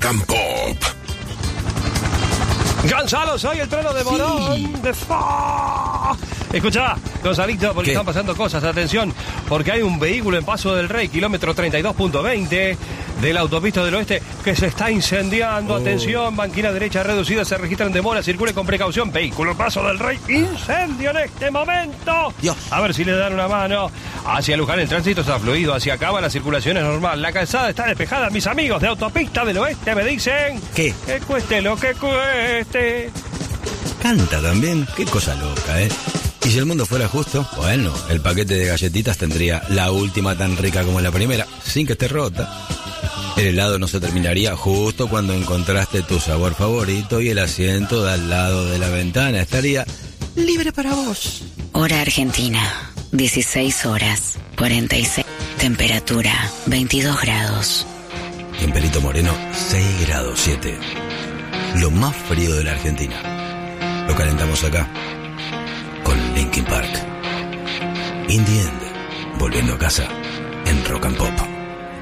and Pop. Gonzalo, soy el trono de Morón. Sí. De Escuchá, Gonzalito, porque están pasando cosas, atención, porque hay un vehículo en Paso del Rey, kilómetro 32.20 de la autopista del oeste, que se está incendiando. Atención, banquina derecha reducida, se registran demoras, circule con precaución. Vehículo en Paso del Rey, incendio en este momento. Dios. A ver si le dan una mano. Hacia Luján el tránsito está fluido, hacia Cava la circulación es normal. La calzada está despejada. Mis amigos de Autopista del Oeste me dicen... ¿Qué? Que cueste lo que cueste. Canta también, qué cosa loca, ¿eh? Y si el mundo fuera justo, bueno, el paquete de galletitas tendría la última tan rica como la primera, sin que esté rota. El helado no se terminaría justo cuando encontraste tu sabor favorito y el asiento de al lado de la ventana estaría libre para vos. Hora Argentina, 16 horas, 46. Temperatura, 22 grados. Y en Perito Moreno, 6 grados 7. Lo más frío de la Argentina. Lo calentamos acá, con Linkin Park. In the End, volviendo a casa, en Rock and Pop.